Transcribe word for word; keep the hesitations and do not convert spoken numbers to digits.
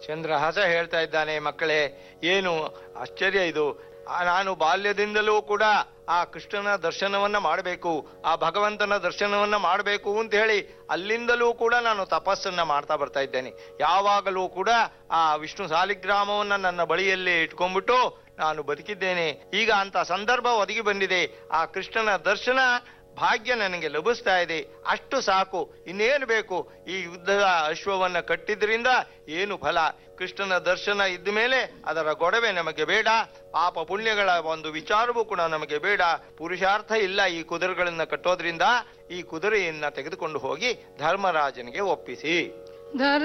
ಚಂದ್ರಹಾಸ ಹೇಳ್ತಾ ಇದ್ದಾನೆ, ಮಕ್ಕಳೇ ಏನು ಆಶ್ಚರ್ಯ ಇದು. ನಾನು ಬಾಲ್ಯದಿಂದಲೂ ಕೂಡ ಆ ಕೃಷ್ಣನ ದರ್ಶನವನ್ನ ಮಾಡಬೇಕು, ಆ ಭಗವಂತನ ದರ್ಶನವನ್ನ ಮಾಡಬೇಕು ಅಂತ ಹೇಳಿ ಅಲ್ಲಿಂದಲೂ ಕೂಡ ನಾನು ತಪಸ್ಸನ್ನ ಮಾಡ್ತಾ ಬರ್ತಾ ಇದ್ದೇನೆ. ಯಾವಾಗಲೂ ಕೂಡ ಆ ವಿಷ್ಣು ಸಾಲಿಗ್ರಾಮವನ್ನ ನನ್ನ ಬಳಿಯಲ್ಲೇ ಇಟ್ಕೊಂಡ್ಬಿಟ್ಟು ನಾನು ಬದುಕಿದ್ದೇನೆ. ಈಗ ಅಂತ ಸಂದರ್ಭ ಒದಗಿ ಬಂದಿದೆ, ಆ ಕೃಷ್ಣನ ದರ್ಶನ ಭಾಗ್ಯ ನನಗೆ ಲಭಿಸ್ತಾ ಇದೆ, ಅಷ್ಟು ಸಾಕು, ಇನ್ನೇನು ಬೇಕು? ಈ ಯುದ್ಧದ ಅಶ್ವವನ್ನ ಕಟ್ಟಿದ್ರಿಂದ ಏನು ಫಲ? ಕೃಷ್ಣನ ದರ್ಶನ ಇದ್ದ ಮೇಲೆ ಅದರ ಗೊಡವೆ ನಮಗೆ ಬೇಡ, ಪಾಪ ಪುಣ್ಯಗಳ ಒಂದು ವಿಚಾರವೂ ಕೂಡ ನಮಗೆ ಬೇಡ. ಪುರುಷಾರ್ಥ ಇಲ್ಲ ಈ ಕುದುರೆಗಳನ್ನ ಕಟ್ಟೋದ್ರಿಂದ. ಈ ಕುದುರೆಯನ್ನ ತೆಗೆದುಕೊಂಡು ಹೋಗಿ ಧರ್ಮರಾಜನಿಗೆ ಒಪ್ಪಿಸಿ.